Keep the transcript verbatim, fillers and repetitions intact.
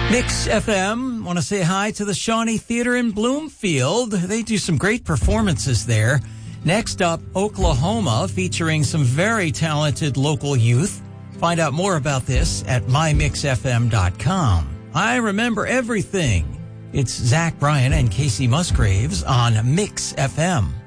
Mix F M, want to say hi to the Shawnee Theater in Bloomfield. They do some great performances there. Next up, Oklahoma, featuring some very talented local youth. Find out more about this at my mix f m dot com. I remember everything. It's Zach Bryan and Casey Musgraves on Mix F M.